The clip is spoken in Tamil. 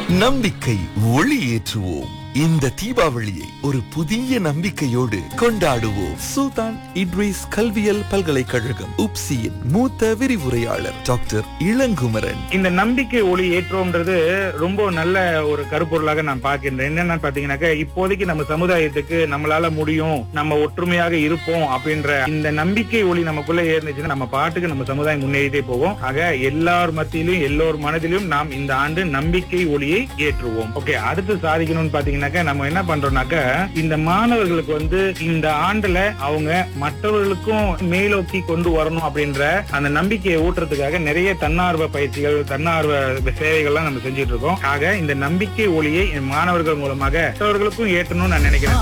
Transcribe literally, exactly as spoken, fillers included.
நம்பிக்கை ஒளி ஏற்றுவோம். இந்த தீபாவளியை ஒரு புதிய நம்பிக்கையோடு கொண்டாடுவோம். சுல்தான் இட்ரிஸ் கல்வியல் பல்கலைக்கழகம் உப்சியின் மூத்த விரிவுரையாளர் டாக்டர் இளங்குமரன். இந்த நம்பிக்கை ஒளி ஏற்றோம்ன்றது ரொம்ப நல்ல ஒரு கருப்பொருளாக நான் பார்க்கின்றேன். என்னன்னு பாத்தீங்கன்னாக்க, இப்போதைக்கு நம்ம சமுதாயத்துக்கு நம்மளால முடியும், நம்ம ஒற்றுமையாக இருப்போம் அப்படின்ற இந்த நம்பிக்கை ஒளி நமக்குள்ள ஏறிச்சுன்னா நம்ம பாட்டுக்கு நம்ம சமுதாயம் முன்னேறிட்டே போகும். ஆக எல்லார் மத்தியிலும் எல்லோர் மனதிலும் நாம் இந்த ஆண்டு நம்பிக்கை ஒளியை ஏற்றுவோம். ஓகே, அடுத்து சாதிக்கணும்னு பாத்தீங்கன்னா நம்ம என்ன பண்றோம்னாக்க, இந்த மாணவர்களுக்கு வந்து இந்த ஆண்டுல அவங்க மற்றவர்களுக்கும் மேலோக்கி கொண்டு வரணும் அப்படின்ற அந்த நம்பிக்கையை ஊட்டுறதுக்காக நிறைய தன்னார்வ பயிற்சிகள், தன்னார்வ சேவைகள்லாம் நம்ம செஞ்சுட்டு இருக்கோம். ஆக இந்த நம்பிக்கை ஒளியை மாணவர்கள் மூலமாக மற்றவர்களுக்கும் ஏற்றணும்னு நான் நினைக்கிறேன்.